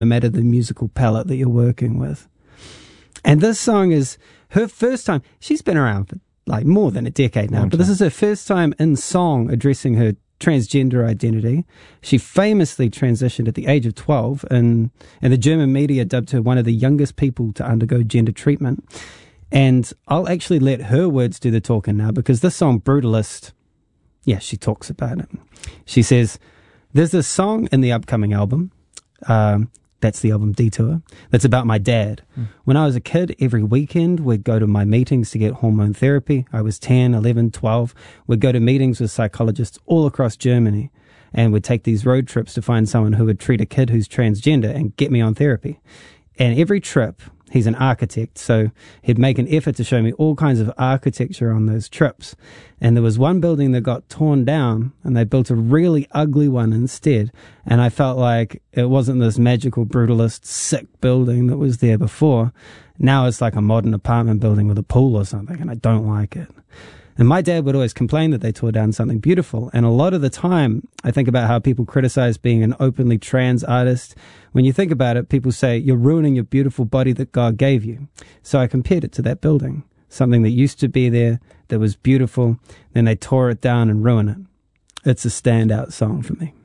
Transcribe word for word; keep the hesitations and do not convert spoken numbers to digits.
no matter the musical palette that you're working with. And this song is her first time. She's been around for like more than a decade now, but this is her first time in song addressing her transgender identity. She famously transitioned at the age of twelve, and, and the German media dubbed her one of the youngest people to undergo gender treatment. And I'll actually let her words do the talking now, because this song, Brutalist, yeah, she talks about it. She says, there's this song in the upcoming album, um, that's the album Detour, that's about my dad. Mm. When I was a kid, every weekend we'd go to my meetings to get hormone therapy. I was ten, eleven, twelve. We'd go to meetings with psychologists all across Germany, and we'd take these road trips to find someone who would treat a kid who's transgender and get me on therapy. And every trip, he's an architect, so he'd make an effort to show me all kinds of architecture on those trips. And there was one building that got torn down, and they built a really ugly one instead. And I felt like it wasn't this magical, brutalist, sick building that was there before. Now it's like a modern apartment building with a pool or something, and I don't like it. And my dad would always complain that they tore down something beautiful. And a lot of the time, I think about how people criticize being an openly trans artist. When you think about it, people say, you're ruining your beautiful body that God gave you. So I compared it to that building, something that used to be there, that was beautiful. Then they tore it down and ruined it. It's a standout song for me.